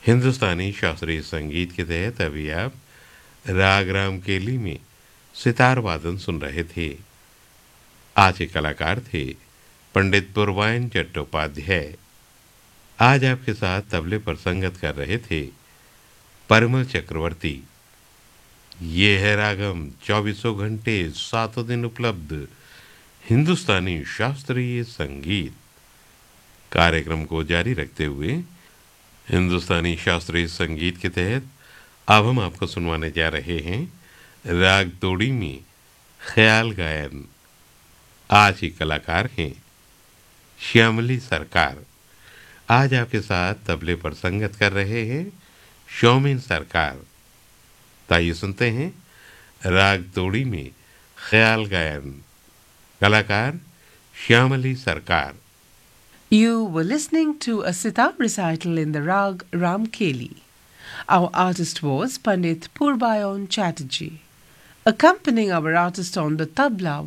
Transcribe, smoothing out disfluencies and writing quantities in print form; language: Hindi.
हिंदुस्तानी शास्त्रीय संगीत के तहत अभी आप राग रामकेली में सितार वादन सुन रहे थे। आज के कलाकार थे पंडित पूर्वायन चट्टोपाध्याय। आज आपके साथ तबले पर संगत कर रहे थे परिमल चक्रवर्ती। ये है रागम 24 घंटे 7 दिन उपलब्ध हिंदुस्तानी शास्त्रीय संगीत। कार्यक्रम को जारी रखते हुए हिंदुस्तानी शास्त्रीय संगीत के तहत अब हम आपको सुनवाने जा रहे हैं राग तोड़ी में ख्याल गायन। आज के कलाकार हैं श्यामली सरकार। आज आपके साथ तबले पर संगत कर रहे हैं शौमिन सरकार। ताइए सुनते हैं राग तोड़ी में ख्याल गायन। कलाकार श्यामली सरकार। You were listening to a sitar recital in the rag Ramkeli. Our artist was Pandit Purbayan Chatterjee. Accompanying our artist on the tabla